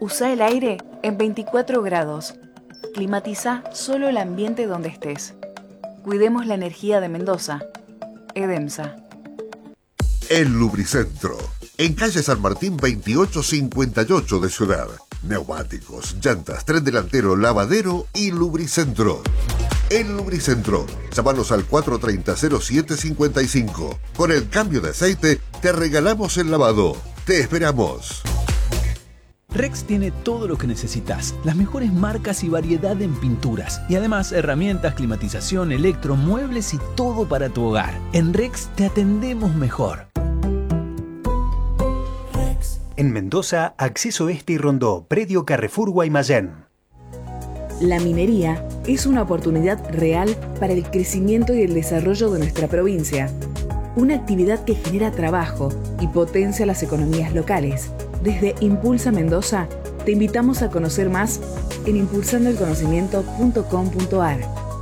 Usa el aire en 24 grados. Climatiza solo el ambiente donde estés. Cuidemos la energía de Mendoza. Edemsa. El Lubricentro, en calle San Martín 2858 de Ciudad. Neumáticos, llantas, tren delantero, lavadero y Lubricentro. El Lubricentro. Llámanos al 430-0755. Con el cambio de aceite te regalamos el lavado. Te esperamos. Rex tiene todo lo que necesitas, las mejores marcas y variedad en pinturas, y además herramientas, climatización, electro, muebles y todo para tu hogar. En Rex te atendemos mejor. Rex. En Mendoza, Acceso Este y Rondó, Predio Carrefour Guaymallén. La minería es una oportunidad real para el crecimiento y el desarrollo de nuestra provincia. Una actividad que genera trabajo y potencia las economías locales. Desde Impulsa Mendoza, te invitamos a conocer más en impulsandoelconocimiento.com.ar.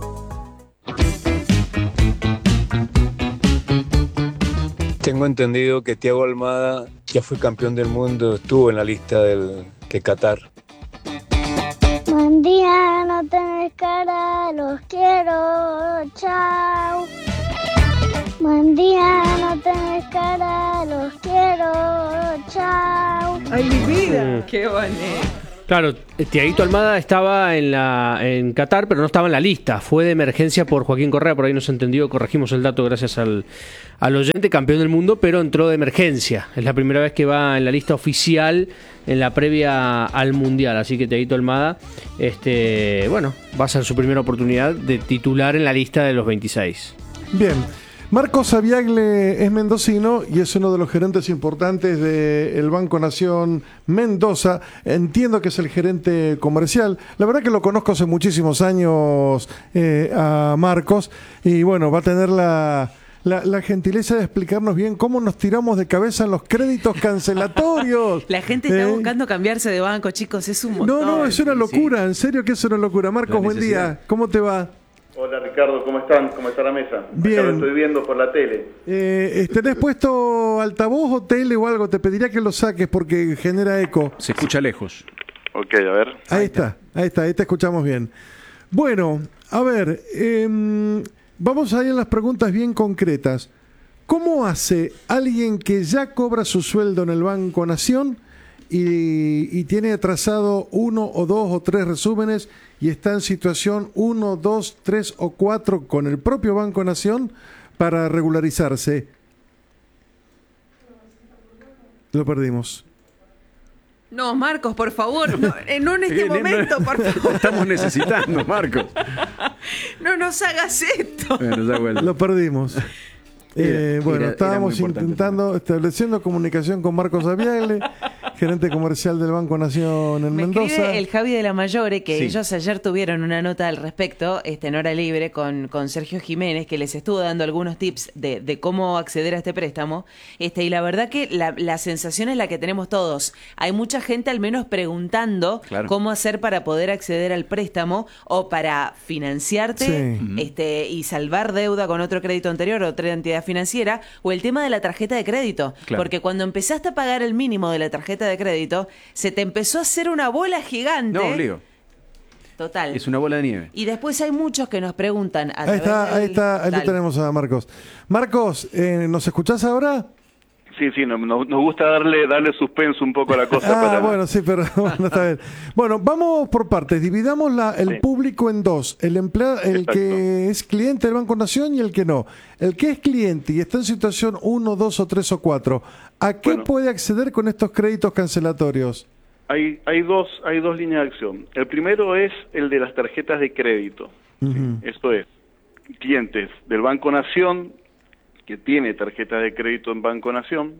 Tengo entendido que Thiago Almada ya fue campeón del mundo, estuvo en la lista de Qatar. Buen día, no tenés cara, los quiero, chao. Buen día, no tenés cara, los quiero, chao. ¡Ay, mi vida! ¡Qué bonito! Claro, Thiaguito Almada estaba en Qatar, pero no estaba en la lista. Fue de emergencia por Joaquín Correa, por ahí no se entendió, corregimos el dato gracias al oyente, campeón del mundo, pero entró de emergencia. Es la primera vez que va en la lista oficial en la previa al Mundial. Así que Thiaguito Almada, va a ser su primera oportunidad de titular en la lista de los 26. Bien. Marcos Aviagle es mendocino y es uno de los gerentes importantes del Banco Nación Mendoza. Entiendo que es el gerente comercial. La verdad que lo conozco hace muchísimos años a Marcos. Y bueno, va a tener la gentileza de explicarnos bien cómo nos tiramos de cabeza en los créditos cancelatorios. La gente está buscando cambiarse de banco, chicos. Es un montón. No, es una locura. Sí. En serio que es una locura. Marcos, buen día. ¿Cómo te va? Hola Ricardo, ¿cómo están? ¿Cómo está la mesa? Bien. Acá lo estoy viendo por la tele. ¿Tenés puesto altavoz o tele o algo? Te pediría que lo saques porque genera eco. Se escucha lejos. Ok, a ver. Ahí te escuchamos bien. Bueno, a ver, vamos a ir a las preguntas bien concretas. ¿Cómo hace alguien que ya cobra su sueldo en el Banco Nación y tiene atrasado 1 o 2 o 3 resúmenes y está en situación 1, 2, 3 o 4 con el propio Banco Nación para regularizarse? Lo perdimos. No, Marcos, por favor, no en este momento, por favor. Estamos necesitando, Marcos. No nos hagas esto. Lo perdimos. Estábamos estableciendo comunicación con Marcos Aviagle, gerente comercial del Banco Nación en Mendoza. Me escribe el Javi de la Mayore que ellos ayer tuvieron una nota al respecto, en Hora Libre, con Sergio Jiménez, que les estuvo dando algunos tips de cómo acceder a este préstamo. Y la verdad que la sensación es la que tenemos todos. Hay mucha gente al menos preguntando cómo hacer para poder acceder al préstamo o para financiarte y salvar deuda con otro crédito anterior o otra entidad financiera, o el tema de la tarjeta de crédito, porque cuando empezaste a pagar el mínimo de la tarjeta de crédito, se te empezó a hacer una bola gigante. No, lío. Total. Es una bola de nieve. Y después hay muchos que nos preguntan. Ahí lo tenemos a Marcos. Marcos, ¿nos escuchás ahora? Sí, nos gusta darle suspenso un poco a la cosa. Bueno, sí, pero bueno, está bien. Bueno, vamos por partes. Dividamos el público en dos. El que es cliente del Banco Nación y el que no. El que es cliente y está en situación 1, 2 o 3 o 4, ¿a qué puede acceder con estos créditos cancelatorios? Hay dos líneas de acción. El primero es el de las tarjetas de crédito. Esto es, clientes del Banco Nación que tiene tarjeta de crédito en Banco Nación,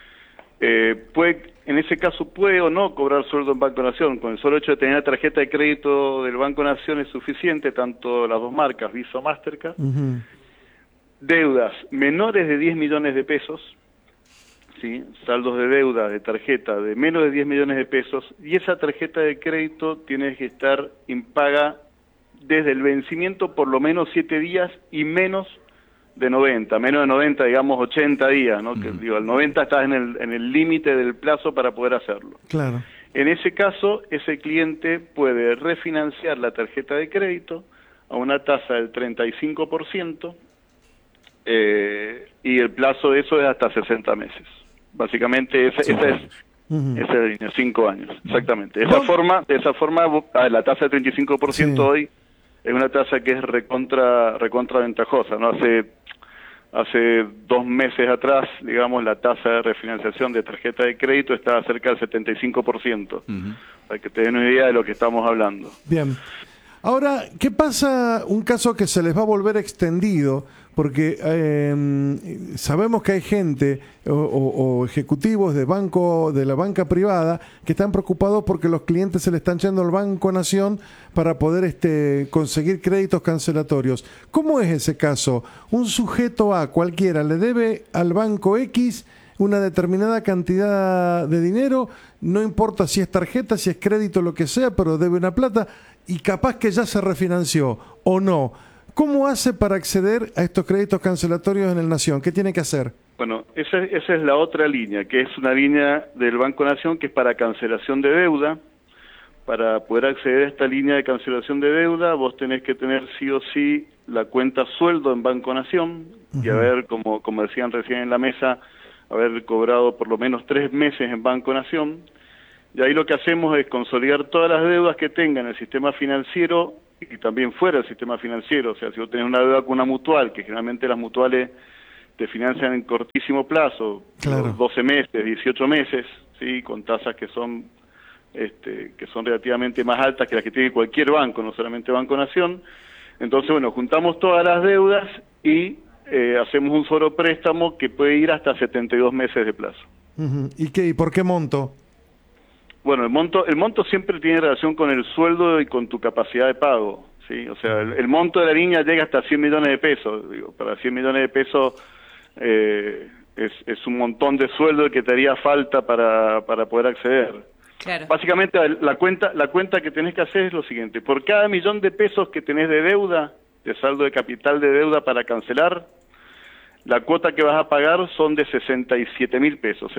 en ese caso puede o no cobrar sueldo en Banco Nación. Con el solo hecho de tener la tarjeta de crédito del Banco Nación es suficiente, tanto las dos marcas, Visa o Mastercard. Deudas menores de 10 millones de pesos, ¿sí? Saldos de deuda de tarjeta de menos de 10 millones de pesos, y esa tarjeta de crédito tiene que estar impaga desde el vencimiento por lo menos 7 días y menos de 90, menos de 90, digamos 80 días, ¿no? Que digo, al 90 estás en el límite del plazo para poder hacerlo. Claro. En ese caso, ese cliente puede refinanciar la tarjeta de crédito a una tasa del 35%, y el plazo de eso es hasta 60 meses. Básicamente esa es la línea, 5 años, exactamente. De esa forma, la tasa del 35% hoy es una tasa que es recontra ventajosa, ¿no? Hace 2 meses atrás, digamos, la tasa de refinanciación de tarjeta de crédito estaba cerca del 75%, para que te den una idea de lo que estamos hablando. Bien. Ahora, ¿qué pasa un caso que se les va a volver extendido? Porque sabemos que hay gente o ejecutivos de la banca privada que están preocupados porque los clientes se le están yendo al Banco Nación para poder conseguir créditos cancelatorios. ¿Cómo es ese caso? Un sujeto A cualquiera le debe al Banco X una determinada cantidad de dinero, no importa si es tarjeta, si es crédito, lo que sea, pero debe una plata y capaz que ya se refinanció o no. ¿Cómo hace para acceder a estos créditos cancelatorios en el Nación? ¿Qué tiene que hacer? Bueno, esa es la otra línea, que es una línea del Banco Nación que es para cancelación de deuda. Para poder acceder a esta línea de cancelación de deuda, vos tenés que tener sí o sí la cuenta sueldo en Banco Nación y haber, como decían recién en la mesa, haber cobrado por lo menos 3 meses en Banco Nación. Y ahí lo que hacemos es consolidar todas las deudas que tenga en el sistema financiero y también fuera del sistema financiero. O sea, si vos tenés una deuda con una mutual, que generalmente las mutuales te financian en cortísimo plazo, 12 meses, 18 meses, ¿sí? Con tasas que son relativamente más altas que las que tiene cualquier banco, no solamente Banco Nación. Entonces, bueno, juntamos todas las deudas y hacemos un solo préstamo que puede ir hasta 72 meses de plazo. ¿Y por qué monto? Bueno, el monto siempre tiene relación con el sueldo y con tu capacidad de pago, ¿sí? O sea, el monto de la línea llega hasta 100 millones de pesos. Digo, para 100 millones de pesos es un montón de sueldo que te haría falta para poder acceder. Claro. Básicamente, la cuenta que tenés que hacer es lo siguiente. Por cada $1.000.000 que tenés de deuda, de saldo de capital de deuda para cancelar, la cuota que vas a pagar son de 67.000 pesos,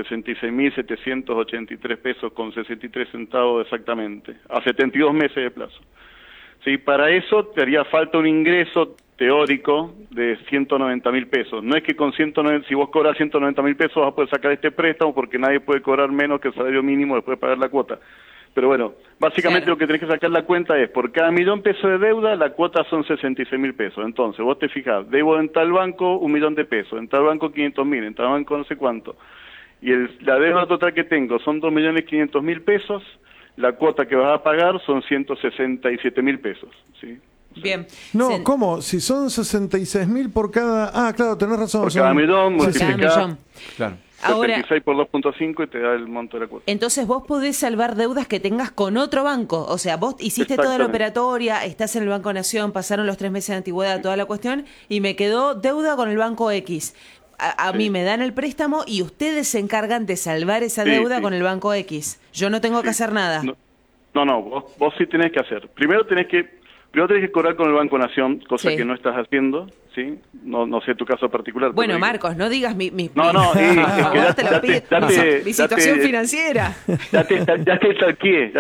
66.783 pesos con 63 centavos exactamente, a 72 meses de plazo. Sí, para eso te haría falta un ingreso teórico de 190.000 pesos. No es que con si vos cobras 190.000 pesos vas a poder sacar este préstamo porque nadie puede cobrar menos que el salario mínimo después de pagar la cuota. Pero bueno, básicamente lo que tenés que sacar la cuenta es, por cada $1.000.000 de deuda, la cuota son 66.000 pesos. Entonces, vos te fijás, debo en tal banco $1.000.000, en tal banco 500.000, en tal banco no sé cuánto. Y la deuda total que tengo son 2.500.000 pesos, la cuota que vas a pagar son 167.000 pesos, ¿sí? Bien. No, ¿cómo? Si son 66.000 por cada... Ah, claro, tenés razón. Por cada millón, multiplicás. Claro. Ahora, 76 por 2.5 y te da el monto de la cuota. Entonces vos podés salvar deudas que tengas con otro banco. O sea, vos hiciste toda la operatoria, estás en el Banco Nación, pasaron los 3 meses de antigüedad, toda la cuestión, y me quedó deuda con el Banco X. A mí me dan el préstamo y ustedes se encargan de salvar esa deuda con el Banco X. Yo no tengo que hacer nada. No, vos sí tenés que hacer. Primero tenés que cobrar con el Banco Nación, cosa que no estás haciendo, ¿sí? No sé tu caso particular. Bueno, Marcos, no digas mi situación financiera. Ya te stalkeé.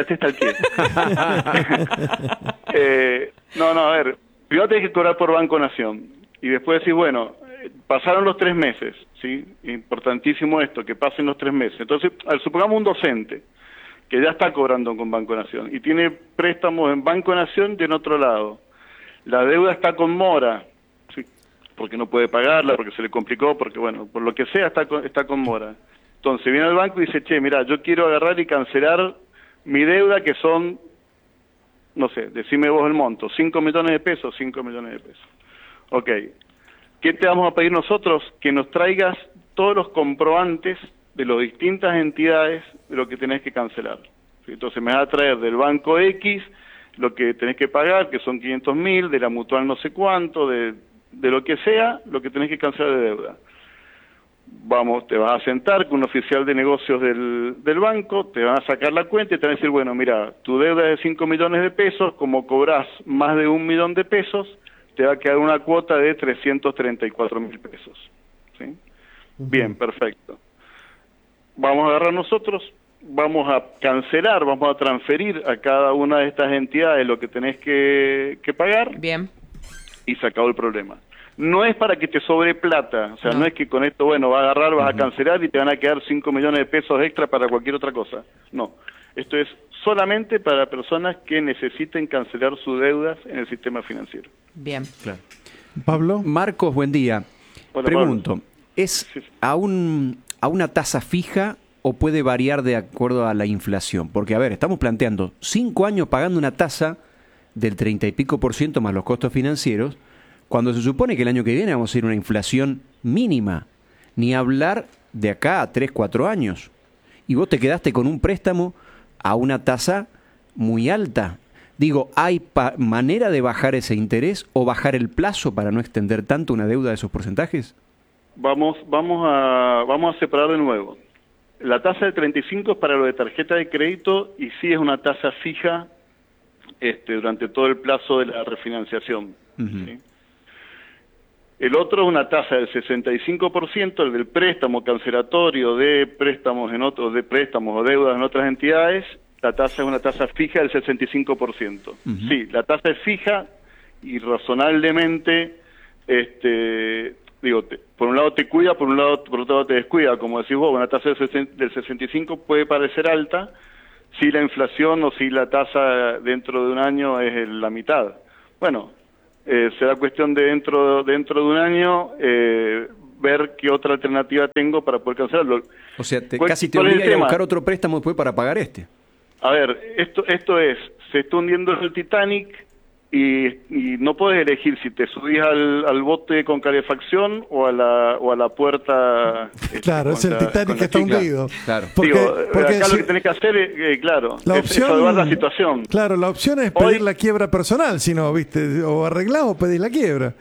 A ver, primero tenés que cobrar por Banco Nación y después decís, bueno, pasaron los 3 meses, ¿sí? Importantísimo esto, que pasen los 3 meses. Entonces, supongamos un docente que ya está cobrando con Banco Nación y tiene préstamos en Banco Nación y en otro lado. La deuda está con mora, ¿sí? Porque no puede pagarla, porque se le complicó, porque bueno, por lo que sea está con mora. Entonces viene al banco y dice, che, mira, yo quiero agarrar y cancelar mi deuda que son, no sé, decime vos el monto, 5 millones de pesos. Ok, ¿qué te vamos a pedir nosotros? Que nos traigas todos los comprobantes de las distintas entidades de lo que tenés que cancelar. ¿Sí? Entonces me vas a traer del Banco X lo que tenés que pagar, que son 500.000, de la mutual no sé cuánto, de lo que sea, lo que tenés que cancelar de deuda. Te vas a sentar con un oficial de negocios del banco, te van a sacar la cuenta y te van a decir, bueno, mira, tu deuda es de 5 millones de pesos, como cobrás más de 1 millón de pesos, te va a quedar una cuota de 334.000 pesos. ¿Sí? Bien, perfecto. Vamos a agarrar nosotros, vamos a cancelar, vamos a transferir a cada una de estas entidades lo que tenés que pagar. Bien. Y se acabó el problema. No es para que te sobre plata, o sea, no es que con esto, bueno, vas a agarrar, vas a cancelar y te van a quedar 5 millones de pesos extra para cualquier otra cosa. No, esto es solamente para personas que necesiten cancelar sus deudas en el sistema financiero. Bien. Claro. Pablo. Marcos, buen día. Hola, Pregunto, Pablo. ¿es a una tasa fija o puede variar de acuerdo a la inflación? Porque, a ver, estamos planteando 5 años pagando una tasa del 30 y pico % más los costos financieros, cuando se supone que el año que viene vamos a ir a una inflación mínima, ni hablar de acá a 3, 4 años. Y vos te quedaste con un préstamo a una tasa muy alta. Digo, ¿hay manera de bajar ese interés o bajar el plazo para no extender tanto una deuda de esos porcentajes? Vamos a separar de nuevo. La tasa de 35 es para lo de tarjeta de crédito y sí es una tasa fija durante todo el plazo de la refinanciación. ¿Sí? El otro es una tasa del 65%, el del préstamo cancelatorio de préstamos de préstamos o deudas en otras entidades. La tasa es una tasa fija del 65%. Sí, la tasa es fija y razonablemente, por un lado te cuida, por otro lado te descuida. Como decís vos, una tasa del 65 puede parecer alta si la inflación o si la tasa dentro de un año es la mitad. Bueno, será cuestión de dentro de un año ver qué otra alternativa tengo para poder cancelarlo. O sea, casi te obliga a buscar otro préstamo después para pagar este. A ver, esto es, se está hundiendo el Titanic y no puedes elegir si te subís al bote con calefacción o a la puerta. Claro, es el Titanic que está hundido. Claro. Porque acá lo que tenés que hacer es salvar la situación. Claro, la opción es pedir la quiebra personal, si no, ¿viste? O arreglás o pedís la quiebra.